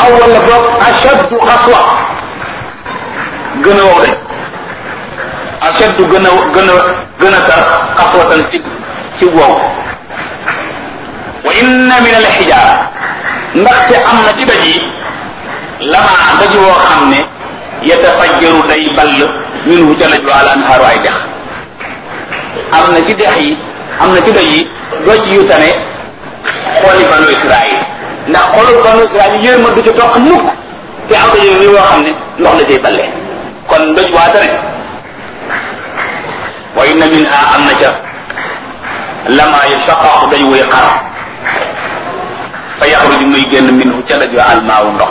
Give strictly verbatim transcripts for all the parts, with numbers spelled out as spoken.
aw wala boog ashaddu xaswa gën a wow de ashaddu gën a gën a gën a tar xaswatan ci ci wow wa inna min al xijaara ndaxte am na ci doj yi lama doj woo xam ne yatafajjaru day ball minhu ca laj wa al anhaaru ay dex am na ci dex yi am na ci doj yi doj yu tane xooli banu Israël ndax xoolu banu Israël yërma du ci toq mukk te am na yéen woo xam ne ndox la cay balle kon doj waa tane wa inna minha am na ca lama yashaqqaqu doj wuy xar fa yaxruju muy génn minhu ca doj wa almaawu ndox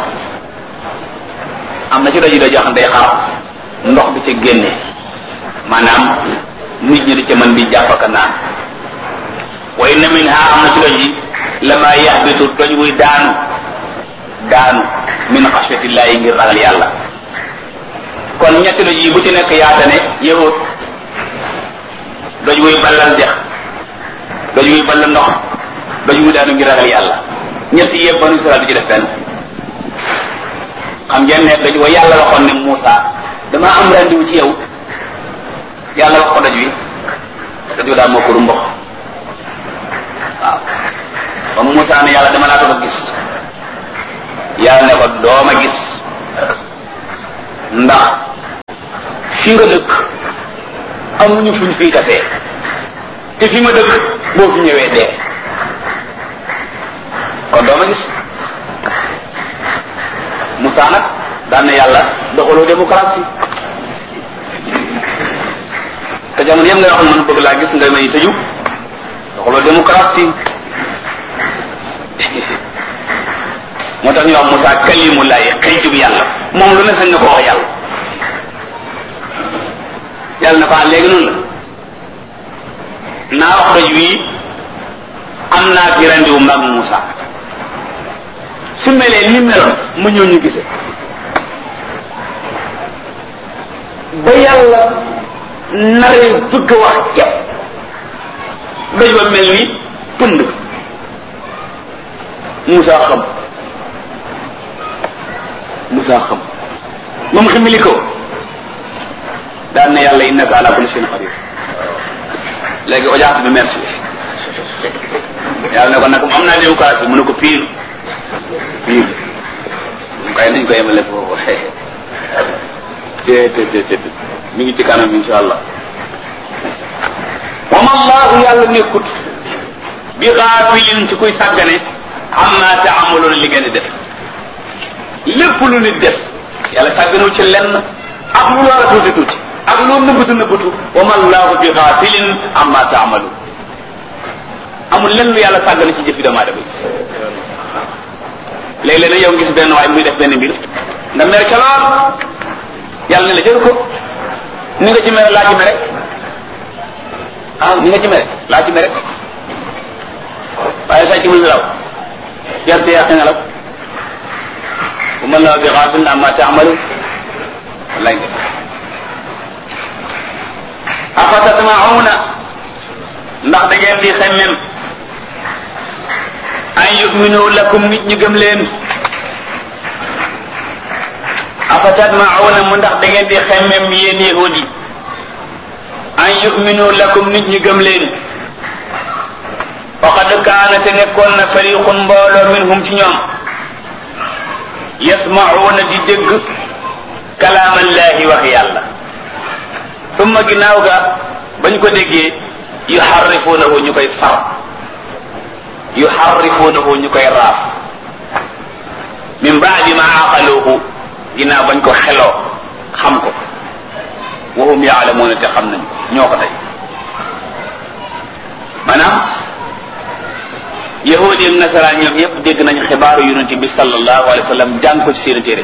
am na ci doj yi doj yoo xam day xar ndox bi ca génne maanaam nit ñi di ca mën di jàpp ak naan wa inna minha am na ci doj yi lama yaxbitu doj wuy daanu daanu min xashyatillahi ngir ragal yàlla kon ñetti doj yi bu ci nekk yaatane yahut doj wuy ballal dex doj wuy ballal ndox doj wuy daanu ngir ragal yàlla ñetti yëpp banu Israel du ci def benn xam ngeen ne doj wa yàlla waxoon ne Muusa dama am rendiwu ci yow yàlla wax ko doj wi doj wi daal moo ko du mboq waaw ba Muusa ne yàlla dama laa doon gis yàlla ne ko dooma gis ndax fi nga dëkk amuñu fuñ fii kasee te fi ma dëkk boo fi ñëwee dee kon dooma gis Moussa nag daan na yàlla doxaloo démocratie te jamono yëpp ngay wax man bëgg laa gis nga may tëju doxaloo démocratie moo tax ñu wax Moussa kalimullahi xëyjub yàlla moom lu ne sañ na ko wax yàlla yàlla na ko ah léegi noonu la naa wax doj wii am naa fi rendiwu mag Moussa su melee ni meloon mu ñëw ñu gise ba yàlla naree bëgg a wax ceeb doj ba mel ni pënd Moussa xam Moussa xam moom ximili ko daan na yàlla innaka ala kulli shay'in qadir léegi audience bi merci yàlla ne ko nag am naa démocratie mu ne ko pire pire kay nañ ko yemale foofu te te te te mi ngi ci kanam insha allah wa ma allahu yàlla nekkut bi gaafilin ci kuy sàggane amma taamaloon li ngeen di def lépp lu nit def yàlla sàgganewu ci lenn ak lu loola tuuti tuuti ak loolu nëbbatu nëbbatu wa ma allahu bi gaafilin amma taamaloon amul lenn lu yàlla sàggane ci jëfi doomu aadama léeg-léeg nag yow gis benn waay muy def benn mbir nga mer ca lool yàlla ne la jël ko ni nga ci mere laa ci mere ah ni nga ci mere laa ci mere waaye saa ci mu nelaw yarte yàq nelaw bu ma la bi xaafil amma taamalu wallaay nga afa tatma'una ndax da ngeen di xemmem an yuminu lakum nit ñi gëm leen afa tatma'una mu ndax da ngeen di xemmem yéen yahudi an yuminu lakum nit ñi gëm leen faqad kaana te nekkoon na fariqun mbooloo minhum ci ñoom yasma'una di dégg kalaamallahi wax yàlla summa ginnaaw ga bañ ko déggee yuharrifunahu ñu koy far yuharrifunahu ñu koy raaf min ba'di ma aqaluhu ginnaaw bañ ko xeloo xam ko wa hum ya'lamuna te xam nañ ñoo ko tey maanaam yahudi ak nasaraan ñoom yépp dégg nañ xibaaru yonent bi sallallahu alayhi wa sallam jàng ko ci seen téere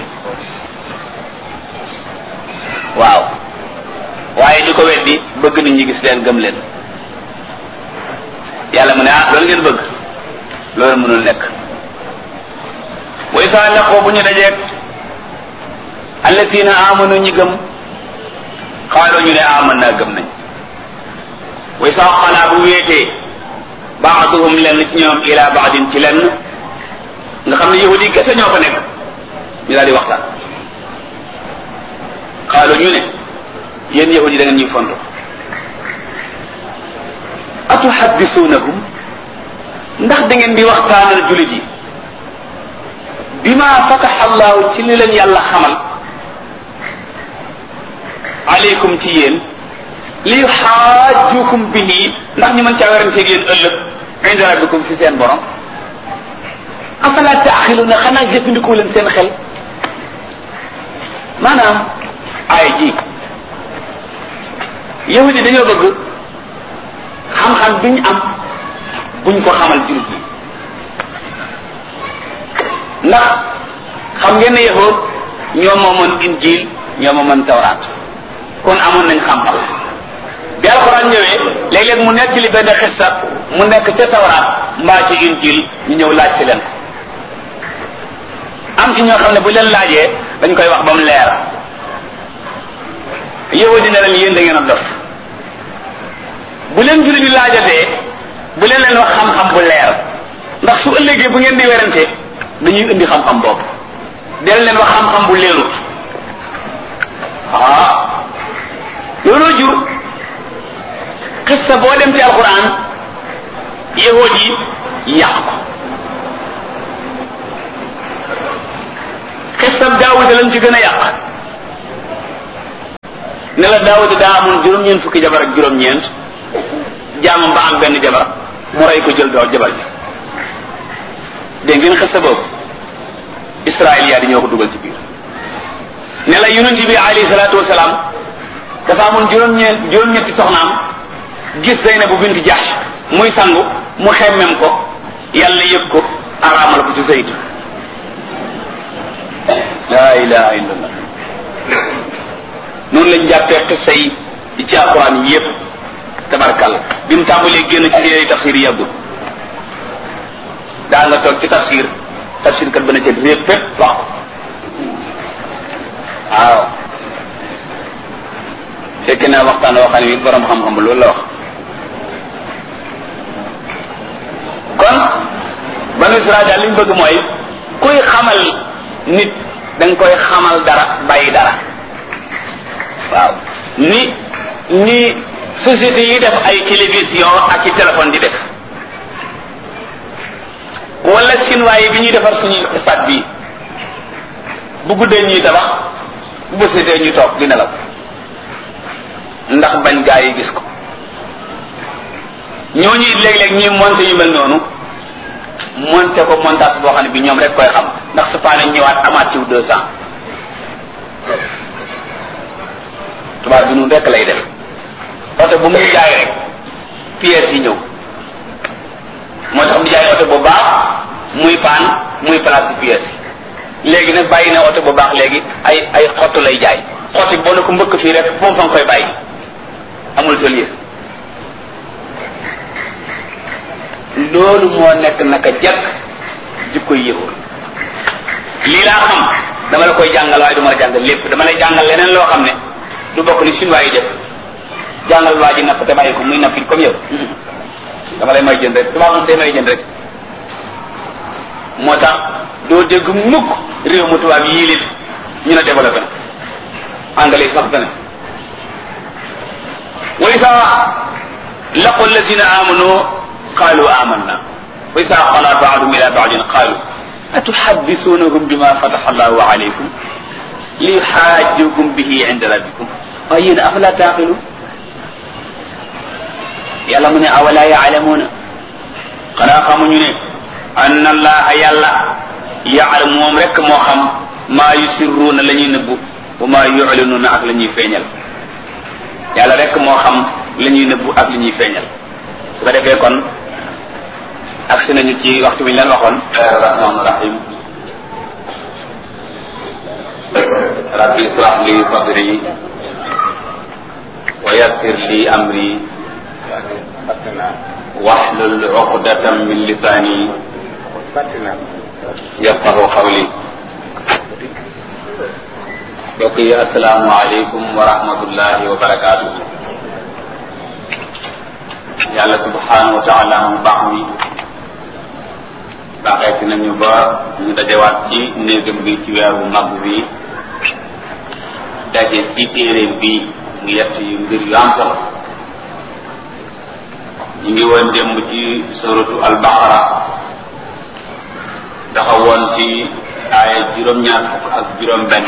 waaw waaye di ko weddi bëgg nit ñi gis leen gëm leen yàlla mu ne ah loolu ngeen bëgg loolu mënul nekk way saa laqoo bu ñu dajeeg allasina amanu ñi gëm xaaloo ñu ne aman naa gëm nañ way saa xalaa bu wéetee baaduhum lenn ci ñoom ila baadin ci lenn nga xam ne yahudi kese ñoo fa nekk ñu daal di waxtaan xaalu ñu ne yéen yahud yi da ngeen ñuy fonto atuhaddisuunahum ndax da ngeen di waxtaanal jullit yi bima fataha allahu ci li leen yàlla xamal aleykum ci yéen li yuxaajukum bihi ndax ñu mën caa weranteeg yéen ëllëg inda rabbikum fi seen borom afala taaxiluna xanaa jëfandikoo leen seen xel maanaam ay ji yahudi dañoo bëgg xam-xam bi ñu am buñ ko xamal jullit yi ndax xam ngeen ne yahud ñoo moomoon injil ñoo moomoon tawraat kon amoon nañ xam-xam bi alxuraan ñëwee léeg-léeg mu nekk li benn xissa mu nekk ca tawraat mbaa ci injil ñu ñëw laaj ci leen ko am ci ñoo xam ne bu leen laajee dañ koy wax ba mu leer yahudi ne leen yéen da ngeen a dof bu leen jullit di laajatee bu leen leen wax xam-xam bu leer ndax su ëllëgee bu ngeen di werante dañuy indi xam-xam boobu del leen wax xam-xam bu leerut ah looloo jur xissa boo dem ci alquran yahud yi yàq ko xissa daawuda lañ ci gën a yàq ne la daawuda daa amoon juróom-ñeent fukki jabar ak juróom-ñeent jaamam ba am benn jabar mu rey ko jël doo jabar ji dégg ngeen xissa boobu israiliya di ñoo ko dugal ci biir ne la yonent bi alayhi salaatu wasalaam dafa amoon juróom-ñeent juróom-ñetti soxnaam gis Zeynabu bint Jahsh muy sangu mu xemmem ko yàlla yëg ko araamal ko ci Zayd laa ilaha illallah noonu lañ jàppee xissa yi ci alquran yi yëpp tabarkal bi mu tàmbalee génn ci réeri tafsir yi yàggul daa nga toog ci tafsir tafsir kat ba na ca répp fépp wax ko waaw fekk naa waxtaan woo xam ne bi borom xam-xam loolu la wax kon banu Israel daal li ñu bëgg mooy kuy xamal nit da nga koy xamal dara bàyyi dara waaw ni ni société yi def ay télévision ak ci téléphone di def wala chinois yi bi ñuy defar suñuy stade bi bu guddee ñuy tabax bu bësitee ñu toog di nelaw ndax bañ gaa yi gis ko ñooñu it léeg-léeg ñuy monté yu mel noonu monté ko montage boo xam ne bi ñoom rek koy xam ndax su paane ñëwaat amaat ciw deux cent tubaab bi nun rek lay def oto bu muy jaay rek pièces yi ñëw moo tax mu jaay oto bu baax muy paan muy place ci pièces yi léegi nag bàyyi na oto bu baax léegi ay ay xottu lay jaay xottu boo ne ko mbëkk fii rek moom fa nga koy bàyyi amul tëlier loolu moo nekk naka jekk jikkoy yëwoon lii laa xam dama la koy jàngal waaye du ma la jàngal lépp dama lay jàngal leneen loo xam ne du bokk ni chinois yi def jàngal waa ji napp te bàyyi ko muy napp comme yow dama lay may jën rek tubaab moom day may jën rek moo tax doo dégg mukk réew mu tubaab yii lit ñu ne développé na anglais sax fene wa isa laqu allazina amanu qalu amanna wa isa xala ba'dhum ila ba'din qalu atuhaddithunahum bima fataha allahu alaykum li yuhajjukum bihi inda rabbikum wa yéen afala taqilun yàlla mu ne awala yaalamuuna xanaa xamuñu ne anna allaha yàlla yaalam moom rek moo xam maa yusirruuna la ñuy nëbbu wa maa yulinuuna ak la ñuy feeñal yàlla rek moo xam la ñuy nëbbu ak li ñuy feeñal su ko defee kon agsi nañu ci waxtu bi ñu leen waxoon rahmaan rahim rabbi israh li sadri wa yassir li amri wahlul uqdatan min lisani yafqahu qawli mbokk yi assalaamu aleykum wa rahmatullahi wa barakatuh yàlla subhanahu wa taala mu baax mi baaxeeti nañu ba ñu dajewaat ci néegam bi ci weer bu mag bi daje ci téere bi mu yett yu mbir yu am solo. ñu ngi woon démb ci suratu al-Baqara taxawoon ci aaya juróom-ñaar fukk ak juróom-benn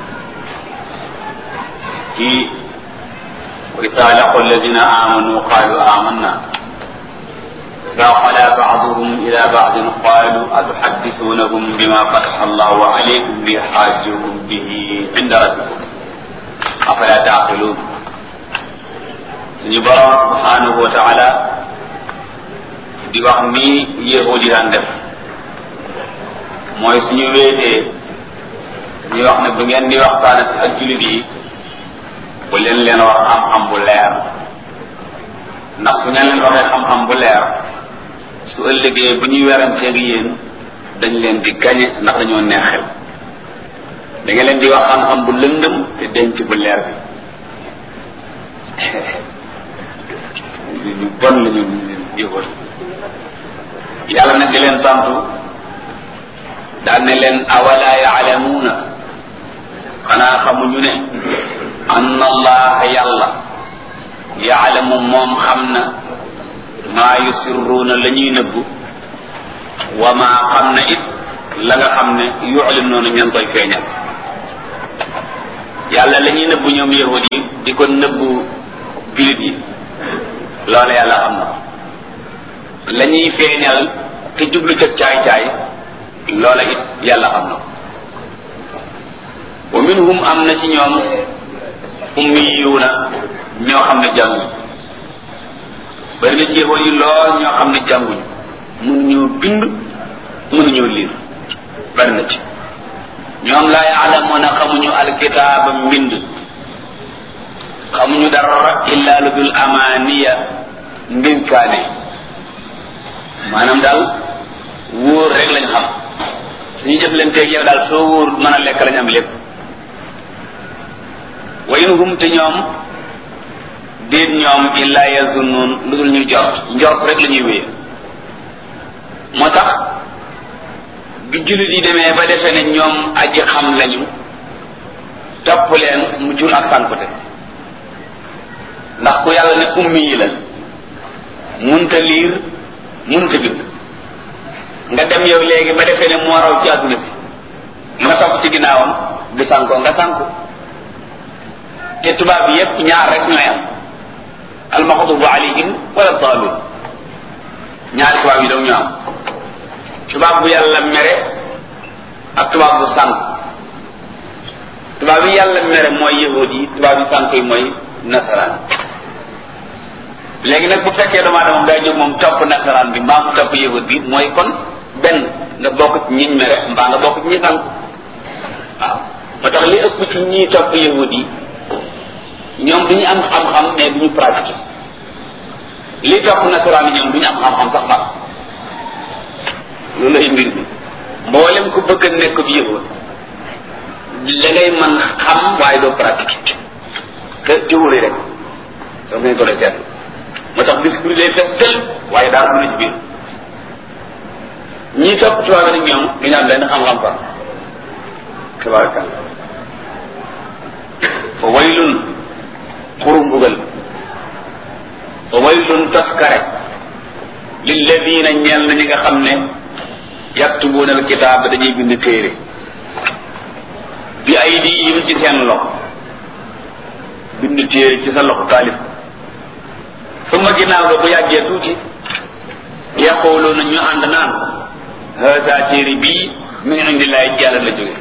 ci wa izaa laqu alladina amanu qaalu amanna إذا خلا بعضهم إلى بعض قالوا أتحدثونهم بما فتح الله عليكم ليحاجوكم به عند ربكم أفلا تعقلون. suñu Boroom subhanahu wa taala di wax ni yahudi daan def mooy suñu wéetee ñu wax ne bu ngeen di waxtaan ak jullit yi bu leen leen wax xam-xam bu leer, ndax su ngeen leen waxee xam-xam bu leer su ëllëgee bu ñuy weranteeg yéen dañ leen di gañe ndax dañoo neexel. da nga leen di wax xam-xam bu lëndëm te denc bu leer bi ñu bon la ñu yëgoon. yàlla nag di leen tontu daal ne leen awala yaalamuuna xanaa xamuñu ne anna allaha yàlla yaalamu moom xam na maa yusirruuna la ñuy nëbbu wa maa xam na it la nga xam ne yu'linuuna ñan koy feeñal. yàlla la ñuy nëbbu ñoom yahud yi di ko nëbbu jullit yi loolu yàlla xam na. la ñuy feeñal te jublu ca caay-caay loola it yàlla xam na. wa minhum am na ci ñoom ummiyuuna ñoo xam ne jànguñu. bari na ci yahud yi lool ñoo xam ne jànguñu mënuñoo bind mënuñoo liir bari na ci ñoom laa yaalamuuna xamuñu alkitaaba mbind xamuñu dara illa lu dul amaaniya ndénkaane maanaam daal wóor rek lañ xam suñu jëflanteeg yow daal soo wóor mën a lekk lañ am lépp. wa in hum te ñoom déet ñoom illa yazunnuun lu dul ñu jort njort rek la ñuy wéye. moo tax bi jullit yi demee ba defee ne ñoom aji xam lañu topp leen mu jur ak sànkute, ndax ku yàlla ne ummi yi la munta liir munta bind nga dem yow léegi ba defee ne moo raw ci àdduna si nga topp ci ginnaawam du sànkoo nga sànku. te tubaab bi yépp ñaar rek ñooy am almaxdubu alayhim wala daalun ñaari tubaab yi daw ñu am tubaab bu yàlla mere ak tubaab bu sànk. tubaab yi yàlla mere mooy yahud yi, tubaab yi sànk yi mooy nasaraan. léegi nag bu fekkee doomu aadama daa jóg moom topp nasaraan bi mbaa mu topp yahud bi mooy kon benn nga bokk ci ñiñ mere mbaa nga bokk ci ñi sànk. waaw moo tax li ëpp ci ñi topp yahud yi ñoom du ñu am xam-xam mais du ñu pratiquer. li topp nasaraan yi ñoom du ñu am xam-xam sax ba loolu lay mbir bi. mboolem ku bëgg a nekk bi yahud da ngay mën xam waaye doo pratiquer te théorie rek soo ngeen ko doon seetlu. moo tax discours day fees tël waaye daal du na ci biir. ñii topp tubaab yi ñoom du ñu am benn xam-xam fa tabarakalla. fa waylun xuru mbugal fa waylun taskare lilladina ñeel na ñi nga xam ne yaktubuuna alkitaab dañuy bind téere bi aydihim ci seen loxo. bind téere ci sa loxo taalif su ma ginnaaw ga bu yàggee tuuti yaquluuna ñu ànd naan haza téere bii min indillahi ci yàlla la jóge.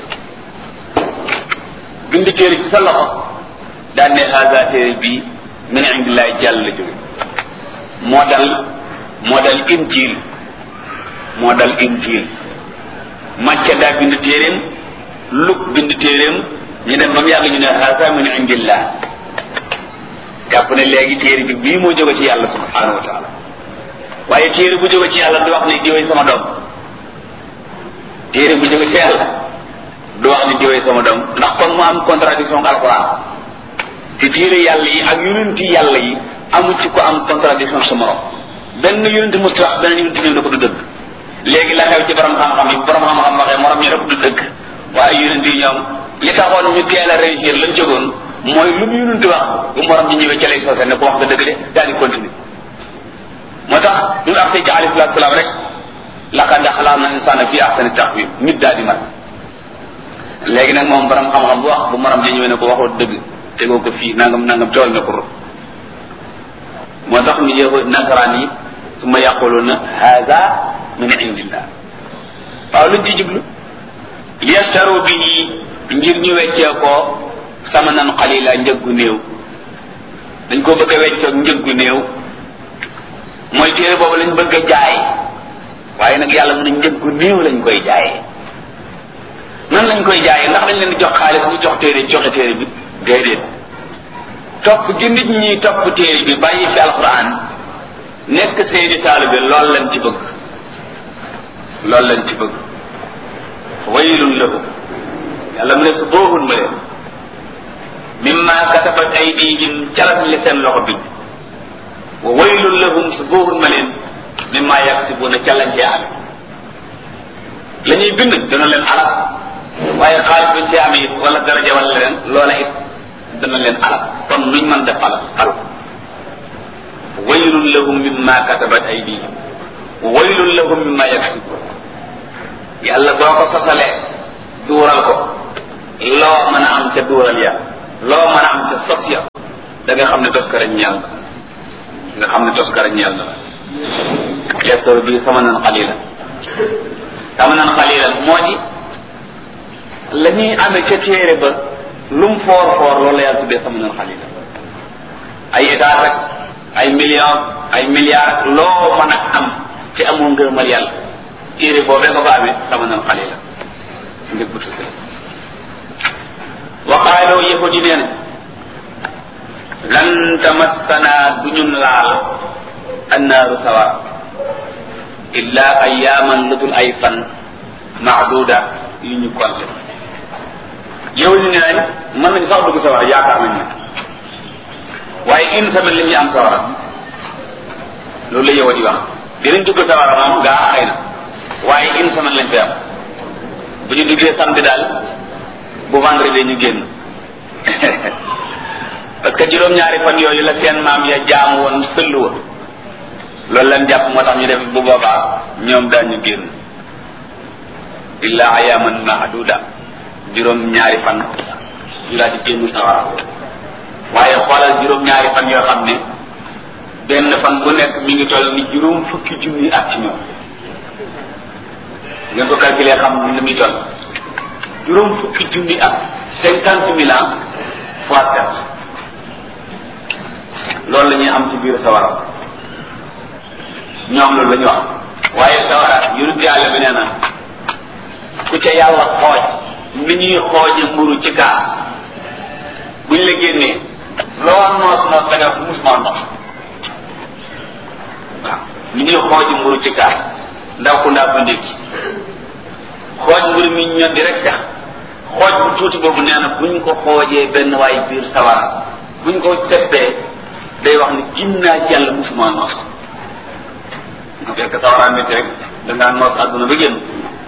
bind téere ci sa loxo daan ne haza téere bii min indillahi ci yàlla la jóge. moo dal moo dal injil moo dal injil Macca daa bind téeréem, Luk bind téeréem, ñu dem ba mu yàgg ñu ne haza min indillah jàpp ne léegi téere bi bii moo jóge ci yàlla subhanahu wa taala. waaye téere bu jóge ci yàlla du wax ni diwee sama doom. téere bu jóge ci yàlla du wax ni diwee sama doom ndax kon mu am contradiction ak alquran. te téere yàlla yi ak yonenti yàlla yi amu ci ko am contradiction sa morom. benn yonenti mu wax benn yonenti ñëw na ko du dëgg léegi la xew ci borom xam-xam yi borom xam-xam waxee morom ñu rek du dëgg waaye yonent yi ñoom li taxoon ñu teel a réussir lañ jógoon mooy lu mu yonent wax bu morom ji ñëwee ca lay soose ne ko wax nga dëgg de daal di continuer moo tax bi mu agsee ci alayhi salaatu salaam rek laqad xalaqna insaana fi ahsani taqwiim nit daal di mat léegi nag moom borom xam-xam bu wax bu morom ji ñëwee ne ko waxoo dëgg tegoo ko fii nangam nangam tool na ko moo tax ñu yëngu nasaraan yi su ma yaquluna haza min indillah waaw luñ ci jublu liyastaru bihi ngir ñu weccee ko samanan qalila njëggu néew dañ ko bëgg a weccoog njëggu néew mooy téere boobu lañ bëgg a jaay waaye nag yàlla mën a njëggu néew lañ koy jaayee nan lañ koy jaayee ndax dañ leen di jox xaalis ñu jox téere joxe téere bi déedéet topp gi nit ñi topp téere bi bàyyi fi alquran nekk seeni taalibe loolu lañ ci bëgg loolu lañ ci bëgg waylun lahum yàlla mu ne su boohun ma leen mimma katabat aydihim calat li seen loxo bi wa waylun lahum su boohun ma leen mimma yaksibuna ca lañ cee amee la ñuy bind dana leen alal waaye xaalis buñ cee amee it wala daraja wala leen loola it dana leen alal kon nuñ mën def alal alal waylun lahum mimma katabat aydihim wa waylun lahum mimma yaksibun yàlla boo ko sosalee duural ko loo mën a am ca duural ya loo mën a am ca sos ya da nga xam ne toskare ñeel nga xam ne toskare ñeel la yastaru bi samanan qalilan samanan qalilan moo di la ñuy amee ca téere ba lum foor foor loolu la yàlla tuddee samanan qalilan ay état rek ay millions ay milliards loo mën a am ci amoo ngërëmal yàlla téere boobee nga ko amee samanan qalilan njëg bu tuuti waqaaloo yahudi nee na lan tamassana du ñun laal annaaru sawara illa ayaaman lu dul ay fan maaduda yu ñu compté yahudi nee nañ mën nañ sax dugg sawara yaakaar nañ ne waaye une semaine la ñuy am sawara loolu la yahudi wax dinañ dugg sawara moom gaa xëy na waaye une semaine lañ fay am bu ñu duggee samedi daal bu vendredi ñu génn parce que juróom-ñaari fan yooyu la seen maam ya jaamu woon sëllu wa loolu lañ jàpp moo tax ñu def bu boobaa ñoom daañu génn illa ayaman mahduda juróom-ñaari fan ñu daal di génn sawara waaye xoolal juróom-ñaari fan yoo xam ne benn fan bu nekk mi ngi toll ni juróom fukki junni at ci ñoom ngeen ko calculer xam ni muy toll juróom fukki junni ak cinquante mille ans fois sept loolu la ñuy am ci biir sawara ñoom loolu la ñu wax waaye sawara yonent yàlla bi nee na ku ca yàlla xooj ni ñuy xooje mburu ci kaas buñ la génnee loo noos noos da nga musuma noos waaw ni ñuy xooje mburu ci kaas ndaw ku ndaa ba ndékki xooj mbir mi ñor di rek sax xooj bu tuuti boobu nee na buñ ko xoojee benn waay biir sawara buñ ko seppee day wax ni gin naa ci yàlla musuma noos nga fekk sawara nit rek dangaa noos àdduna ba génn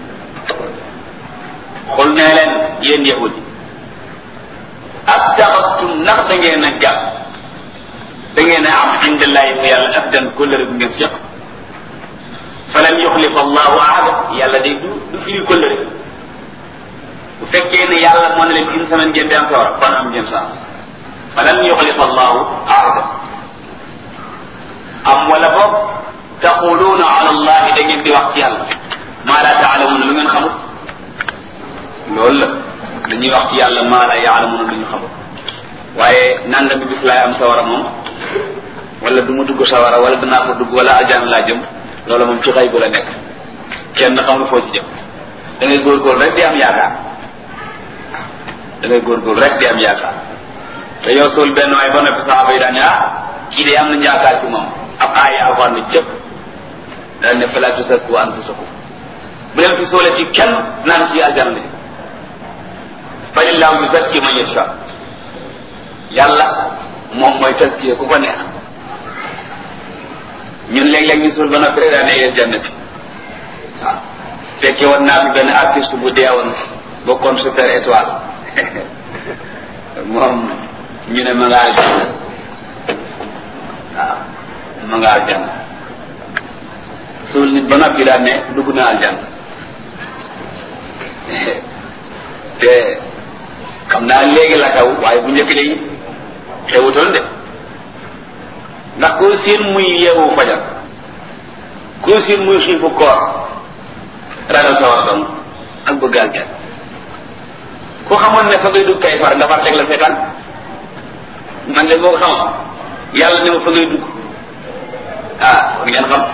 xul nee leen yéen yahudi ak taxastum ndax da ngeen a jàpp da ngeen a am indallahi fa yàlla abdan kóllëre bu ngeen seq falan yuxlifa allahu ahada yàlla day du du firi kóllëre bu fekkee ne yàlla moo ne leen une semaine ngeen di am sawara kon am ngeen chance falan yuxlifa allahu ahada am wala boog taquluuna ala allahi da ngeen di wax ci yàlla maa la taalamuuna lu ngeen xamul loolu la dañuy wax ci yàlla maa la yaalamuuna lu ñu xamul waaye nanda bi bis laay am sawara moom wala du ma dugg sawara wala danaa ko dugg wala aljana laa jëm loolu moom ci xay bu la nekk kenn xamul foo ci jëm da ngay góorgóorlu rek di am yaakaar da ngay góorgóorlu rek di am yaakaar te yow suul benn waay ba noppi saaba yi daan ne ah kii de am na yaakaar ci moom ab aaya alxuraan ne cëpp daan ne fala tuzakku anfusakum bu leen fi soole ci kenn naan ci aljana la falillahu yuzakki man yasha yàlla moom mooy taskiya ku ko neex ñun léeg-léeg ñu suul ba noppi rek daan ne yéen jannati waaw fekke woon naa fi benn artiste bu deewoon bokkoon Super Étoile moom ñu ne ma nga aljanna waaw ma nga aljanna suul nit ba noppi daal ne dugg na aljanna te xam naa léegi la xew waaye bu njëkk day xewutoon de ndax koo seen muy yeewu fajar koo seen muy xiifu koor ragal sawar dong ak bëgg aljanna ku xamoon ne fa ngay dugg kay far nga far teg la seetaan man de boo ko xamoon yàlla ne ma fa ngay dugg ah war ngeen xam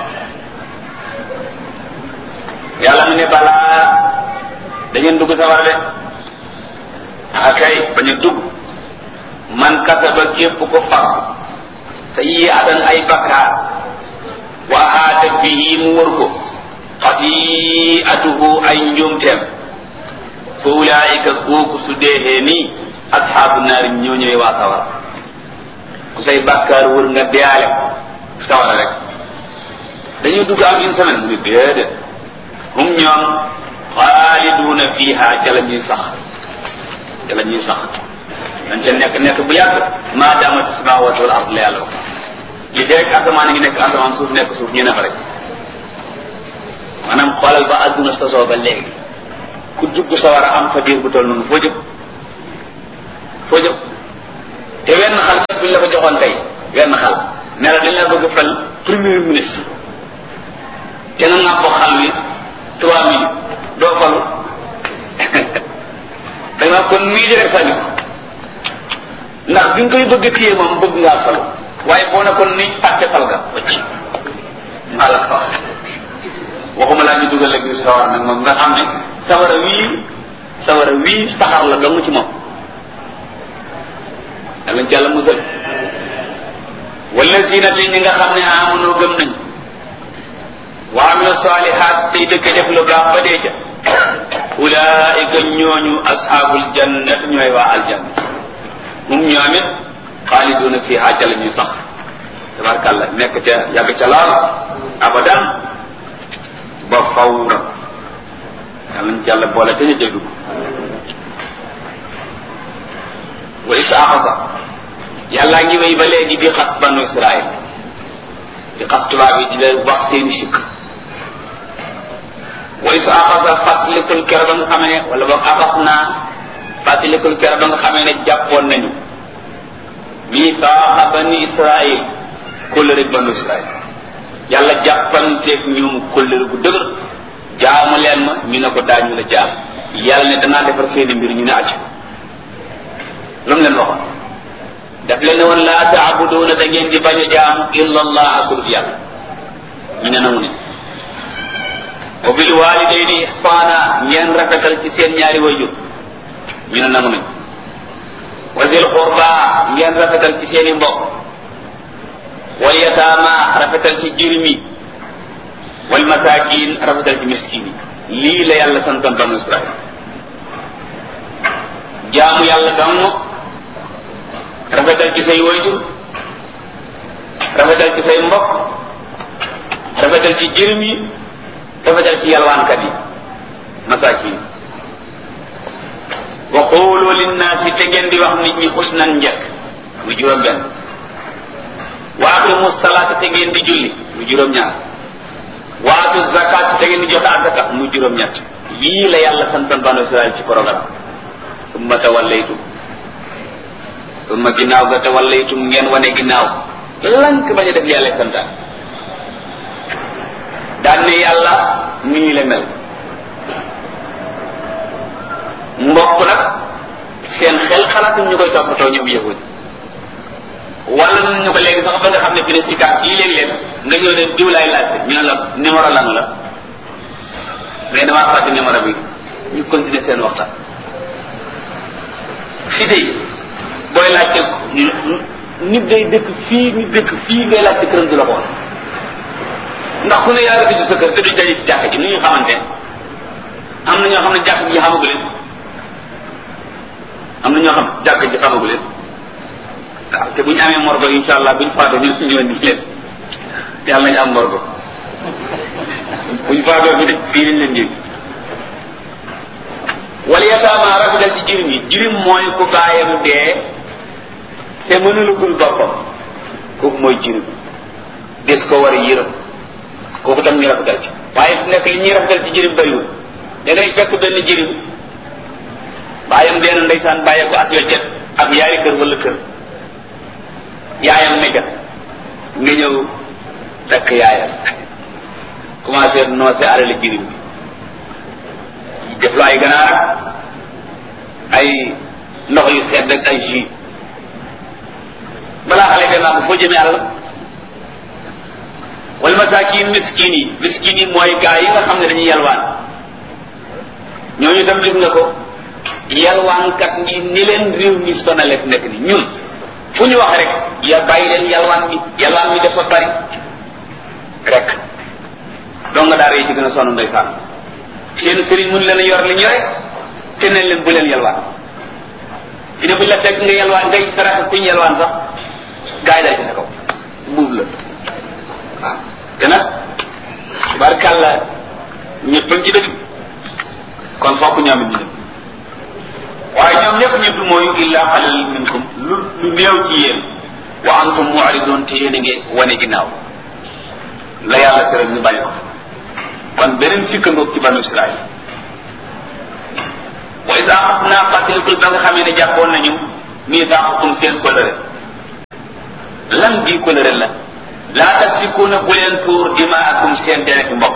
yàlla mu ne balaa da ngeen dugg sawar de ah kay bañ a dugg man kasaba képp ko fag sa yi atan ay bakkaar wa aata bihi mu wër ko xati'atuhu ay njuumteem fa ulaika kooku su deexee nii ashaabu naari ñoo ñëwee waa sawara ku say bakkaar wër nga deyaale sawara rek dañuy dugg am une semaine mu ne déedéet hum ñoom xaaliduuna fiiha ca la ñuy sax ca la ñuy sax dañ ca nekk nekk bu yàgg maa daamat samaawaatu wal ard la yàlla wax li dee rek asamaan ngi nekk asamaan suuf nekk suuf ñu ne fa rek maanaam xoolal ba àdduna sosoo ba léegi ku dugg sawara am fa diir bu toll noonu foo jëm foo jëm te wenn xal buñ la ko joxoon tey wenn xal ne la dañ la bëgg fal premier ministre te nga nga ko xal wi trois mille doo falu da nga kon mii di rek sànni ndax bi nga koy bëgg a téye moom bëgg ngaa falu waaye boo ne kon ni pàcce fal ga wacc maa la ko wax waxuma laa ñu dugal la biir sawara nag moom nga xam ne sawara wii sawara wii saxar la dong ci moom yàlla ci yàlla musal wallazina te ñi nga xam ne aamanu gëm nañ wa amilu salihat tey dëkk def lu baax ba dee ja ulaika ñooñu ashabul jannat ñooy waa aljanna hum ñoomit xaaliduna fiha ca la ñuy sax tabarkàlla nekk ca yàgg ca lool abadan ba fawra yàlla ñu jàll boole ca ñu cay dugg wa is axasa yàllaa ngi wéy ba léegi di xas banu Israël di xas tubaab yi di leen wax seeni sikk wa is axasa fàttalikul kero ba nga xamee ne wala boog axas naa fàttalikul kero ba nga xamee ne jàppoon nañu mitaaqa bani Israël kóllëre banu Israël yàlla jàppanteeg ñoom kóllëre bu dëgër jaamu leen ma ñu ne ko daañu la jaam yàlla ne danaa defar seeni mbir ñu ne acc lu mu leen waxoon daf leen ne woon laa taabuduuna da ngeen di bañ a jaamu illa allah akul yàlla ñu ne nangu ne wa bil walidayni ihsaana ngeen rafetal ci seen ñaari wayjur ñu ne nangu nañ wa zil qurba ngeen rafetal ci seen i mbokk wal yataama rafetal ci jirmi wal masakin rafetal ci miskin yi lii la yàlla santoon banu Israël jaamu yàlla dong rafetal ci say wayjur rafetal ci say mbokk rafetal ci jirim yi rafetal ci yalwaankat yi masakin wa qulu linnaasi te ngeen di wax nit ñi xusnan njëkk mu juróom benn wa aqimu salaata te ngeen di julli mu juróom ñaar wa atu zakat te ngeen di joxe azaka mu juróom ñett lii la yàlla santoon banu Israël ci programme summa tawallaytum summa ginnaaw ga tawallaytum ngeen wane ginnaaw lank bañ a def li yàlla santaan daan ne yàlla nii la mel mbokk nag seen xel xalaatuñ ñu koy toppatoo ñoom yahudi wala nañ ñu ko léegi sax ba nga xam ne fi ne si kaat yi léeg-léeg nga ñëw ne diw laay laajte ñu ne la numéro lan la mais damaa fàtte numéro bi ñu continuer seen waxtaan si tey booy laajte nit day dëkk fii nit dëkk fii ngay laajte këram du la xool ndax ku ne yaa ngi tëju sa kër te duñ daje ci jàkk ji nu ñu xamante am na ñoo xam ne jàkk ji xamagu leen am na ñoo xam jàkk ji xamagu leen waaw te bu ñu amee morgo insha allah buñ faatu ñu ñu leen yàlla nañu am morgo buñ faatoo fi de fii lañ leen jël wala yataama rafetal ci jirim yi jirim mooy ku baayam dee te mënulugul boppam kooku mooy jirim des ko war a yërëm kooku tam ñu rafetal ci waaye fu nekk li ñuy rafetal ci jirim bëriwul da ngay fekk benn jirim baayam dee na ndeysaan bàyyee ko as weccet ak yaari kër wala kër yaayam nekk nga ñëw fekk yaayam commencé noose alali jirim bi def lu ay ganaar ay ndox yu sedd ak ay jus balaa xale bi naa ko foo jëmee àll wal masaakin miskin yi miskin yi mooy gaa yi nga xam ne dañuy yalwaan ñooñu tam gis nga ko yalwaankat ñi ni leen réew mi sonale fi nekk ni ñun fu ñu wax rek ya bàyyi leen yalwaan mi yalwaan mi dafa bari rek donc nga daara yi ci gën a sonn ndeysaan seen sëriñ mun leen a yor li ñu rek te nañ leen bu leen yalwaan fi ne buñ la fekk nga yalwaan ngay sarax kuñ yalwaan sax gaa yi dal ci sa kaw buub la waaw te nag barkàlla ñëpp ci dëgg kon fokk ñoom it ñu dem waaye ñoom ñëpp ñëpp mooy illa xalil minkum lu lu néew ci yéen wa antum mu'ridun te yéen a ngi wane ginnaaw la yàlla tere ñu bàyyi ko kon beneen sikkandoog ci banu Israël wa isa axasnaa fàttalikul ba nga xamee ne jàppoon nañu miisaaqakum seen kóllëre lan bii kóllëre la laa tasfikuuna bu leen tuur dimaakum seen dereti mbokk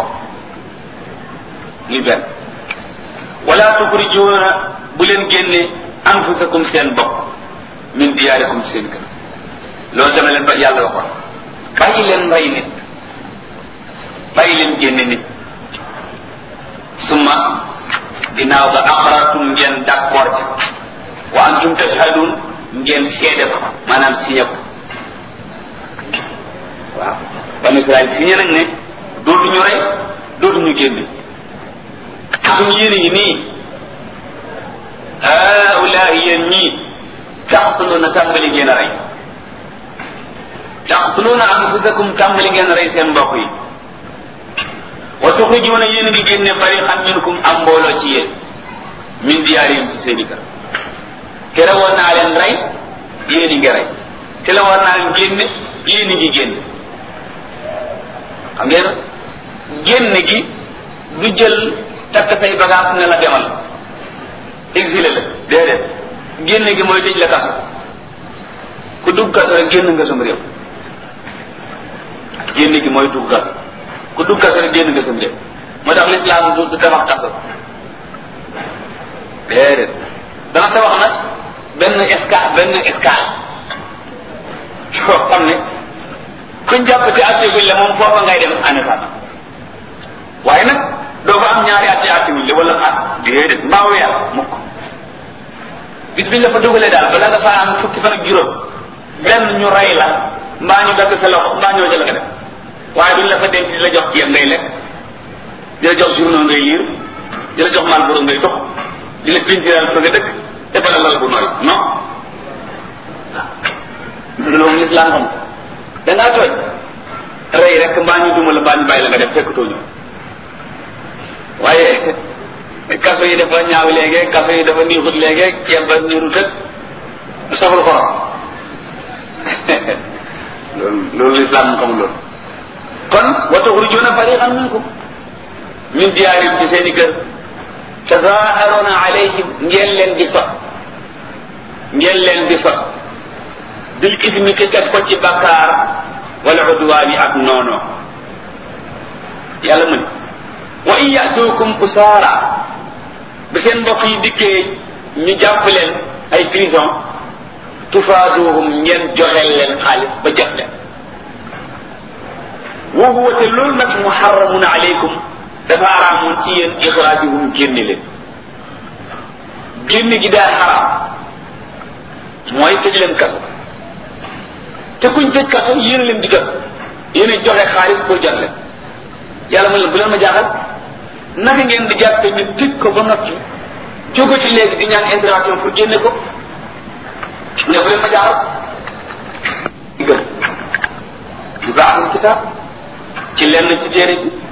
li benn wala tuxrijuuna bu leen génne anfusakum seen bopp min diyaarikum seen kër loolu dama leen ba yàlla waxoon bàyyi leen rey nit bàyyi leen génne nit summa ginnaaw ba aqrartum ngeen d'accord ci wa antum tashhadun ngeen seede ko maanaam signé ko waaw banu Israël signé nag ne dootuñu rey dootuñu génne suñu yéene yi nii haulaa yéen ñii taqtuluuna tàmbali ngeen a rey taqtuluuna anfusakum tàmbali ngeen a rey seen mbokk yi wa tuxrijuuna yéen ngi génne fariqan minkum am mbooloo ci yéen min diyaarihim ci seeni kër tere woon naa leen rey yéen i ngi rey tere woon naa leen génne yéen i ngi génne xam ngeen génne gi du jël takk say bagage ne la demal exilé la déedéet génne gi mooy tëj la kaso ku dugg kaso rek génn nga sam réew génne gi mooy dugg kaso ku dugg kaso rek génn nga sam réew moo tax lislaam du du tabax kaso déedéet dana tabax nag benn escale benn escale yoo xam ne kuñ jàpp te atteguñ la moom foofa ngay dem en état waaye nag doo fa am ñaari atte atteguñ la wala ah déedéet mbaa weer mukk bis biñ la fa dugalee daal bala nga fa am fukki fan ak juróom benn ñu rey la mbaa ñu dagg sa loxo mbaa ñoo ca la nga def waaye duñ la fa denc di la jox ceeb ngay lekk di la jox journaux ngay liir di la jox Marlboro ngay tox di la pintiral fa nga dëkk te bala lal bu nooy non waaw loolu lislaam xam da ngaa tooñ rey rek mbaa ñu duma la mbaa ñu bàyyi la nga def fekk tooñu waaye kaso yi dafa ñaaw léegi kaso yi dafa niixut léegi ceeb ba niirut ak saful xorom loolu loolu lislaam mu xamul loolu kon wa tuxrijuuna fariqan minkum min diyaarihim ci seeni kër tazaaharuuna alayhim ngeen leen di sot ngeen leen di sot bil ismi te teg ko ci bakkaar wala udwaani ak noono yàlla mu ne wa in yatuukum usaara bi seen mbokk yi dikkee ñu jàpp leen ay prison tufaaduhum ngeen joxeel leen xaalis ba jox leen wa huwa te loolu nag muharramun alaykum dafa araamoon ci yéen ixraajuhum génne leen génne gi daa xaraam mooy tëj leen kaso te kuñ tëj kaso yéen leen di jot yéen a joxe xaalis pour jot leen yàlla mu leen bu leen ma jaaxal naka ngeen di jàppe ñu tëj ko ba noppi jóge ci léegi di ñaan intervention pour génne ko ne bu leen ma jaaxal gëm yu baaxul kitaab ci lenn ci téere bi